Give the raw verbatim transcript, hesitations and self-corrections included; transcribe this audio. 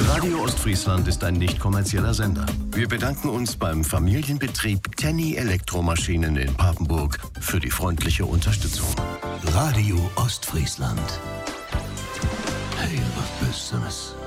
Radio Ostfriesland ist ein nicht kommerzieller Sender. Wir bedanken uns beim Familienbetrieb Tenny Elektromaschinen in Papenburg für die freundliche Unterstützung. Radio Ostfriesland. Heel wat Besseres.